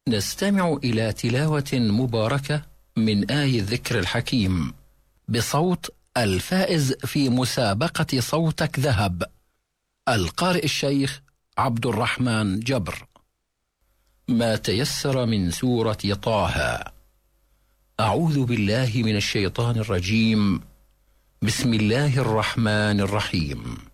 نستمع إلى تلاوة مباركة من آي الذكر الحكيم بصوت الفائز في مسابقة صوتك ذهب، القارئ الشيخ عبد الرحمن جبر. ما تيسر من سورة طه. أعوذ بالله من الشيطان الرجيم. بسم الله الرحمن الرحيم.